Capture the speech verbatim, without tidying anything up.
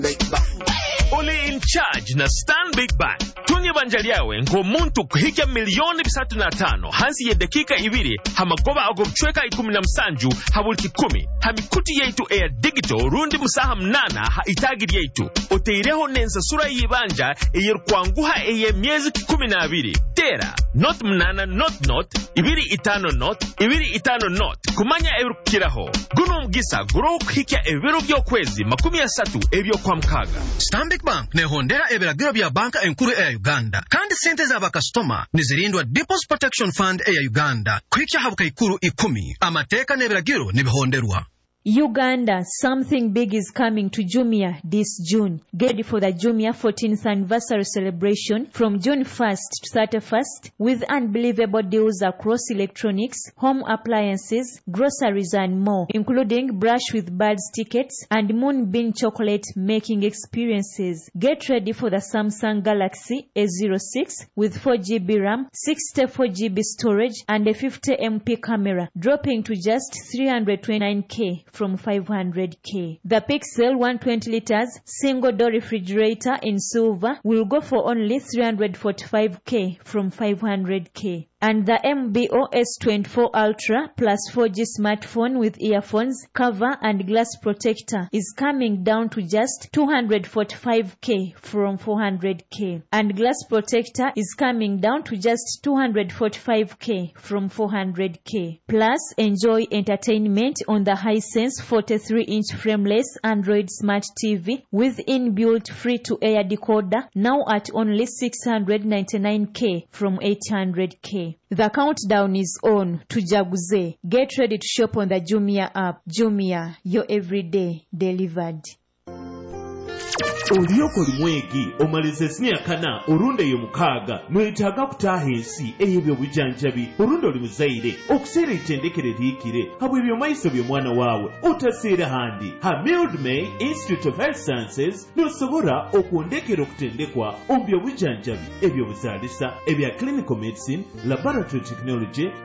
Oli in charge na Stanbic Bank. Tunye banjaliawe ngomuntu kuhika milioni bisatu na tano hansi ya dakika ibiri hamagoba agobchweka ikumi na msanju habulki kumi hamikuti yaitu ea digital rundi musaha mnana ha itagiri yaitu oteireho nensa sura yibanja eyer kwanguha eye miezi kumi na abiri tera not mnana not not ibiri itano not ibiri itano not kumanya ebru kiraho guno mgisa guro kuhika ebiro vyo kwezi makumi ya satu ebyo kwa mkaga. Stanbic Bank ne hondera ebiragiro bya banka enkuru eya Uganda kandi sente za bakastoma nizirindwa Deposit Protection Fund eya Uganda kwikya habuka ikuru ikumi amateka nebiragiro nibihonderwa. Uganda, something big is coming to Jumia this June. Get ready for the Jumia fourteenth anniversary celebration from June first to thirty-first with unbelievable deals across electronics, home appliances, groceries and more, including Brush with Birds tickets and Moonbeam chocolate making experiences. Get ready for the Samsung Galaxy A zero six with four gigabytes RAM, sixty-four gigabytes storage and a fifty megapixel camera, dropping to just three hundred twenty-nine thousand from five hundred thousand. The Pixel one hundred twenty liters single door refrigerator in silver will go for only three hundred forty-five thousand from five hundred thousand. And the M B O S twenty-four Ultra plus four G smartphone with earphones, cover and glass protector is coming down to just two hundred forty-five thousand from four hundred thousand. And glass protector is coming down to just two hundred forty-five thousand from four hundred thousand. Plus, enjoy entertainment on the Hisense forty-three inch frameless Android Smart T V with inbuilt free-to-air decoder now at only six hundred ninety-nine thousand from eight hundred thousand. The countdown is on to Jaguze. Get ready to shop on the Jumia app. Jumia, your everyday delivered. Oliyoko limwegi omalize sinia kana orunde yomukaga mwetaga kutaha ensi eyebyo bujanjabi orunde oli muzaire okusera itendekere liikire habwe ebyo maiso byo mwana waawe otaseera handi ha Mildmay Institute of Health Sciences nosobora okuondekera okutendekwa ombyo bujanjabi ebyo buzaalisa ebya clinical medicine, laboratory technology